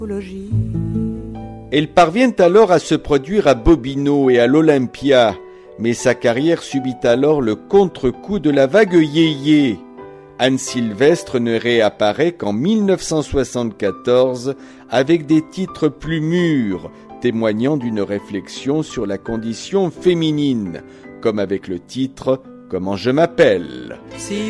Elle parvient alors à se produire à Bobino et à l'Olympia, mais sa carrière subit alors le contre-coup de la vague yéyé. Anne Sylvestre ne réapparaît qu'en 1974 avec des titres plus mûrs, témoignant d'une réflexion sur la condition féminine, comme avec le titre « Comment je m'appelle ». Si